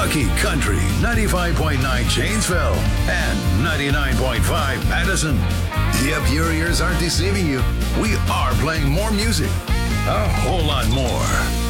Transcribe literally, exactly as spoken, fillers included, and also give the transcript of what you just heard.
Rocky Country, ninety-five point nine Janesville, and ninety-nine point five Madison. Yep, your ears aren't deceiving you. We are playing more music. A whole lot more.